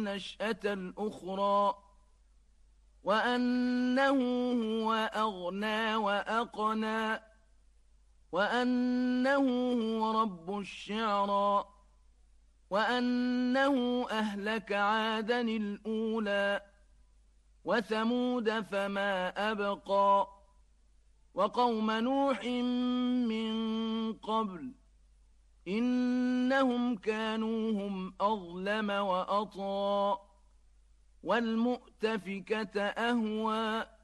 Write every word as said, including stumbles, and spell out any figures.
النشأة الأخرى وأنه هو أغنى وأقنى وأنه هو رب الشعرى وأنه أهلك عادا الأولى وثمود فما أبقى وقوم نوح من قبل إنهم كانوا هم أظلم وأطغى والمؤتفكة أهوى